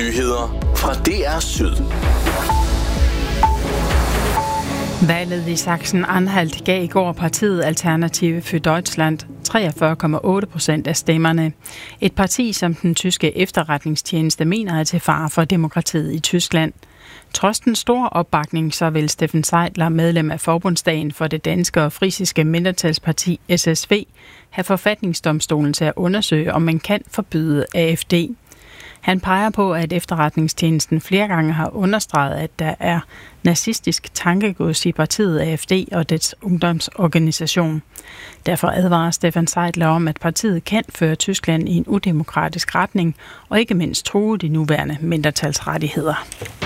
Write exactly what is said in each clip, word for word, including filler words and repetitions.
Nyheder fra D R Syd. Valget i Sachsen-Anhalt gav i går partiet Alternative für Deutschland treogfyrre komma otte procent af stemmerne. Et parti, som den tyske efterretningstjeneste mener er til fare for demokratiet i Tyskland. Trods den store opbakning, så vil Steffen Seidler, medlem af Forbundsdagen for det danske og frisiske mindretalsparti S S V, have forfatningsdomstolen til at undersøge, om man kan forbyde A F D. Han peger på, at efterretningstjenesten flere gange har understreget, at der er nazistisk tankegods i partiet A F D og dets ungdomsorganisation. Derfor advarer Steffen Seidler om, at partiet kan føre Tyskland i en udemokratisk retning og ikke mindst true de nuværende mindretalsrettigheder.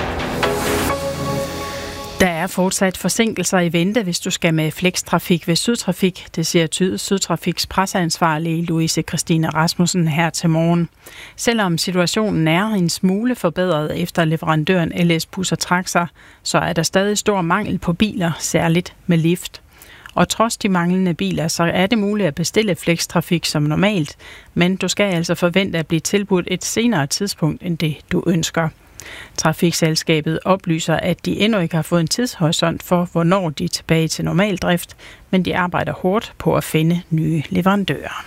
Der er fortsat forsinkelser i vente, hvis du skal med flextrafik ved Sydtrafik. Det siger Sydtrafiks presseansvarlige Louise Christine Rasmussen her til morgen. Selvom situationen er en smule forbedret efter leverandøren L S Bus og Traxer, så er der stadig stor mangel på biler, særligt med lift. Og trods de manglende biler, så er det muligt at bestille flextrafik som normalt, men du skal altså forvente at blive tilbudt et senere tidspunkt end det, du ønsker. Trafikselskabet oplyser, at de endnu ikke har fået en tidshorisont for, hvornår de er tilbage til normal drift, men de arbejder hårdt på at finde nye leverandører.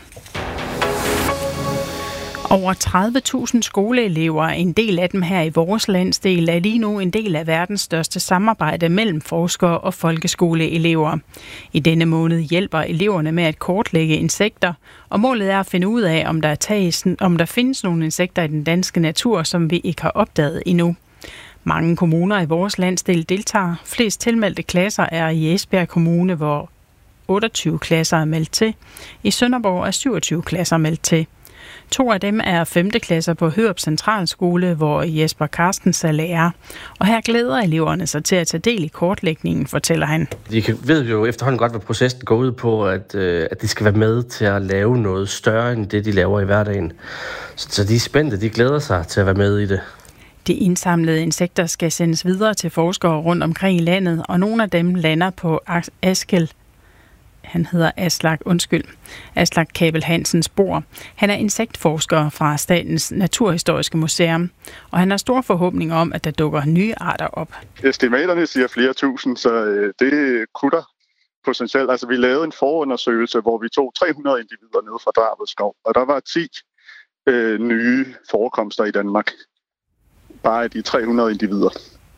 Over tredive tusind skoleelever, en del af dem her i vores landsdel, er lige nu en del af verdens største samarbejde mellem forskere og folkeskoleelever. I denne måned hjælper eleverne med at kortlægge insekter, og målet er at finde ud af, om der, tages, om der findes nogle insekter i den danske natur, som vi ikke har opdaget endnu. Mange kommuner i vores landsdel deltager. Flest tilmeldte klasser er i Esbjerg Kommune, hvor otteogtyve klasser er meldt til. I Sønderborg er syvogtyve klasser meldt til. To af dem er femte klasser på Hørup Centralskole, hvor Jesper Carstens er lærer. Og her glæder eleverne sig til at tage del i kortlægningen, fortæller han. De ved jo efterhånden godt, hvad processen går ud på, at, øh, at de skal være med til at lave noget større end det, de laver i hverdagen. Så, så de er spændte, de glæder sig til at være med i det. De indsamlede insekter skal sendes videre til forskere rundt omkring i landet, og nogle af dem lander på Askel. Han hedder Aslak, undskyld, Aslak Kabel Hansens Bor. Han er insektforsker fra Statens Naturhistoriske Museum, og han har store forhåbninger om, at der dukker nye arter op. Estimaterne siger flere tusind, så det kunne der potentielt. Altså, vi lavede en forundersøgelse, hvor vi tog tre hundrede individer ned fra Draved Skov, og der var ti øh, nye forekomster i Danmark. Bare de tre hundrede individer.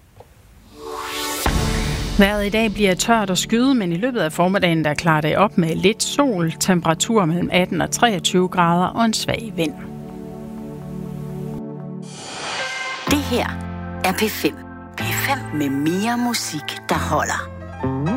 Vejret i dag bliver tørt og skyet, men i løbet af formiddagen der klarer det op med lidt sol, temperatur mellem atten og treogtyve grader og en svag vind. Det her er P fem. P fem med mere musik, der holder.